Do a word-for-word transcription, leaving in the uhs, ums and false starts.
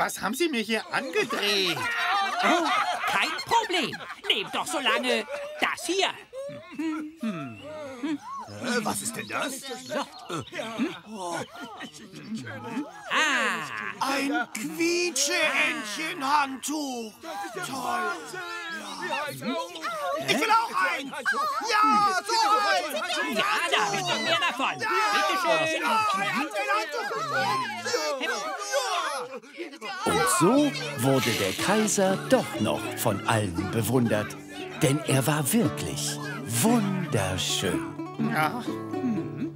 Was haben Sie mir hier angedreht? Oh, kein Problem. Nehmt doch so lange das hier. Äh, was ist denn das? Ah, Ein Quietsche-Entchen-Handtuch. Toll. Ich will auch eins. Ja, so eins. ja, da habe ich noch mehr davon. Bitte schön. Und so wurde der Kaiser doch noch von allen bewundert. Denn er war wirklich wunderschön. Ja,